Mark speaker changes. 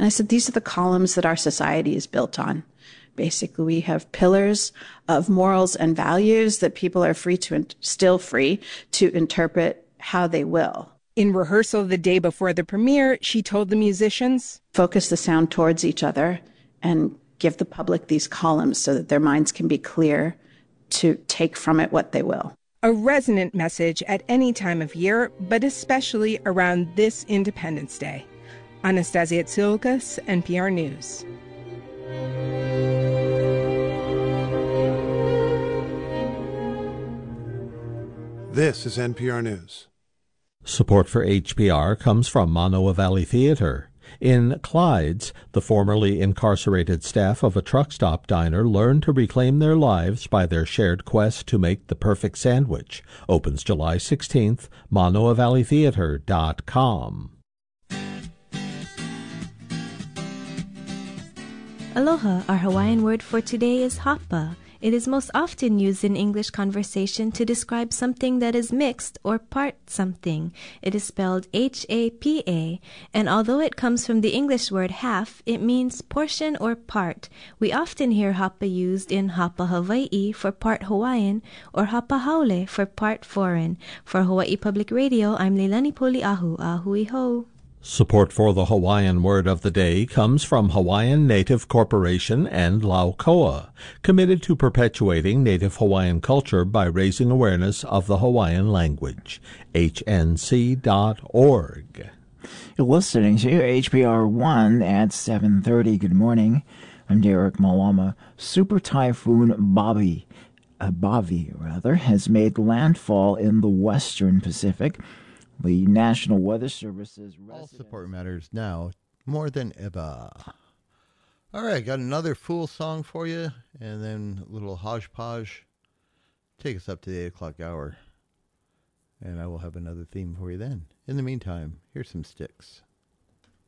Speaker 1: And I said, these are the columns that our society is built on. Basically, we have pillars of morals and values that people are still free to interpret how they will.
Speaker 2: In rehearsal the day before the premiere, she told the musicians,
Speaker 1: focus the sound towards each other and give the public these columns so that their minds can be clear to take from it what they will.
Speaker 2: A resonant message at any time of year, but especially around this Independence Day. Anastasia Tsilkas, NPR News.
Speaker 3: This is NPR News.
Speaker 4: Support for HPR comes from Manoa Valley Theater. In Clydes, the formerly incarcerated staff of a truck stop diner learn to reclaim their lives by their shared quest to make the perfect sandwich. Opens July 16th, ManoaValleyTheater.com.
Speaker 5: Aloha, our Hawaiian word for today is hapa. It is most often used in English conversation to describe something that is mixed or part something. It is spelled H-A-P-A, and although it comes from the English word half, it means portion or part. We often hear hapa used in Hapa Hawaii for part Hawaiian or Hapa Haole for part foreign. For Hawaii Public Radio, I'm Leilani Poliahu. Ahui ho.
Speaker 4: Support for the Hawaiian word of the day comes from Hawaiian Native Corporation and Laukoa, committed to perpetuating Native Hawaiian culture by raising awareness of the Hawaiian language. HNC.org.
Speaker 6: You're listening to HPR 1 at 7:30. Good morning. I'm Derek Malama. Super Typhoon Bavi has made landfall in the western Pacific. The National Weather Service's
Speaker 7: all support matters now more than ever. All right, got another Fool song for you, and then a little hodgepodge. Take us up to the 8 o'clock hour, and I will have another theme for you then. In the meantime, here's some Styx.